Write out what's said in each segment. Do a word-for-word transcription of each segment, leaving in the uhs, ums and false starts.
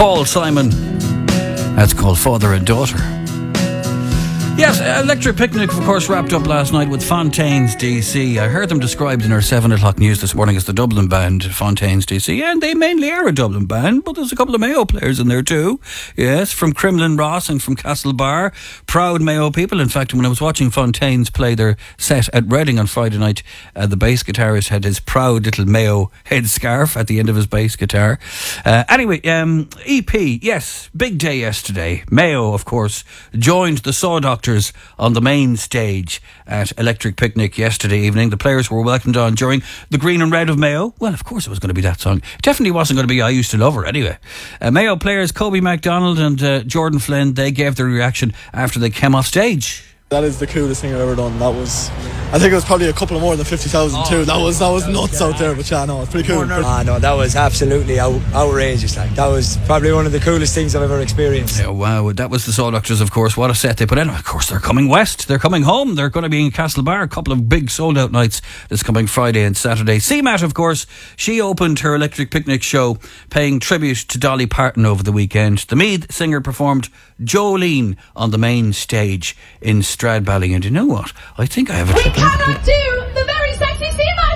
Paul Simon. That's called Father and Daughter. Yes, Electric Picnic, of course, wrapped up last night with Fontaines D C. I heard them described in our seven o'clock news this morning as the Dublin band, Fontaines D C, and they mainly are a Dublin band, but there's a couple of Mayo players in there too. Yes, from Crumlin Ross and from Castlebar. Proud Mayo people. In fact, when I was watching Fontaines play their set at Reading on Friday night, uh, the bass guitarist had his proud little Mayo headscarf at the end of his bass guitar. Uh, anyway, um, E P, yes, big day yesterday. Mayo, of course, joined the Saw Doctors on the main stage at Electric Picnic yesterday evening. The players were welcomed on during The Green and Red of Mayo. Well, of course it was going to be that song. It definitely wasn't going to be I Used to Love Her anyway. Uh, Mayo players Kobe MacDonald and uh, Jordan Flynn, they gave their reaction after they came off stage. That is the coolest thing I've ever done. That was, I think it was probably a couple of more than fifty thousand too. That was that was nuts out there, but yeah, no, it's pretty cool. Ah, no, that was absolutely out, outrageous. Like, that was probably one of the coolest things I've ever experienced. Yeah, wow, that was the Saw Doctors, of course. What a set they put in. Of course, they're coming west. They're coming home. They're going to be in Castlebar. A couple of big sold-out nights this coming Friday and Saturday. C MAT, of course, she opened her Electric Picnic show paying tribute to Dolly Parton over the weekend. The Meath singer performed Jolene on the main stage in Stradbally. And you know what? I think I have a... We cannot do the Very Sexy C MAT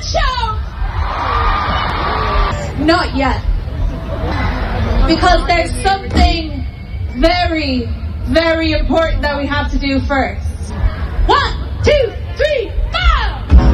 show! Not yet. Because there's something very, very important that we have to do first. One, two, three...